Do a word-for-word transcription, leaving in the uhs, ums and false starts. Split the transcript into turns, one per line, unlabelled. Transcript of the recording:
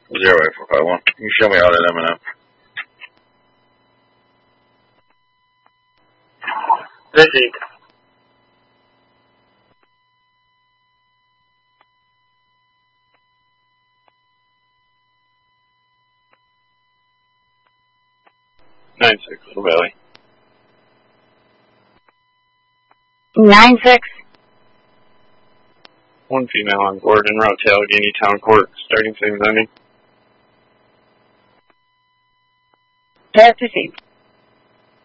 Zero eight four five one. You can show me out at M and M.
Busy.
Nine six, Little Valley.
Nine six.
One female on board en route to Allegheny Town Court, starting same as ending.
Pass received.